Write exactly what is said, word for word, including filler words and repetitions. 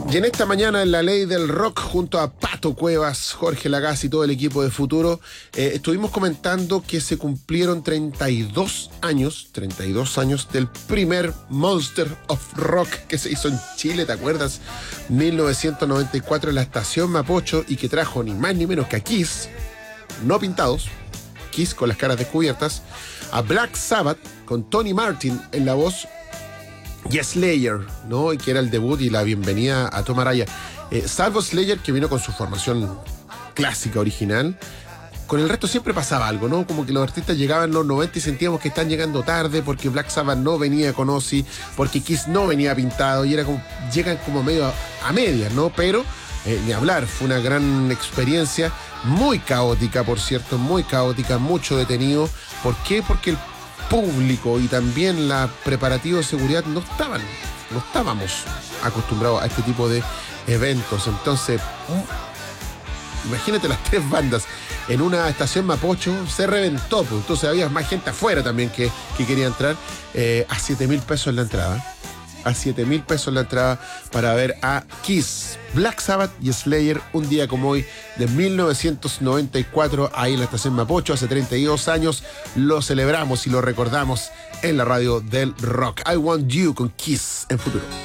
Y en esta mañana en La Ley del Rock, junto a Pato Cuevas, Jorge Lagasse y todo el equipo de Futuro, eh, estuvimos comentando que se cumplieron treinta y dos años, treinta y dos años del primer Monster of Rock que se hizo en Chile, ¿te acuerdas? mil novecientos noventa y cuatro en la estación Mapocho, y que trajo ni más ni menos que a Kiss, no pintados, Kiss con las caras descubiertas, a Black Sabbath con Tony Martin en la voz, y Slayer, ¿no? Y que era el debut y la bienvenida a Tom Araya. Eh, salvo Slayer, que vino con su formación clásica, original. Con el resto siempre pasaba algo, ¿no? Como que los artistas llegaban en los noventa y sentíamos que están llegando tarde porque Black Sabbath no venía con Ozzy, porque Kiss no venía pintado, y era como, llegan como medio a, a medias, ¿no? Pero, eh, ni hablar, fue una gran experiencia, muy caótica, por cierto, muy caótica, mucho detenido. ¿Por qué? Porque el público y también la preparativa de seguridad no estaban, no estábamos acostumbrados a este tipo de eventos. Entonces, imagínate las tres bandas en una estación Mapocho, se reventó, pues. Entonces había más gente afuera también que, que quería entrar, eh, a siete mil pesos en la entrada. A siete mil pesos la entrada para ver a Kiss, Black Sabbath y Slayer un día como hoy de mil novecientos noventa y cuatro, ahí en la estación Mapocho. Hace treinta y dos años lo celebramos y lo recordamos en la radio del rock. I Want You con Kiss en Futuro.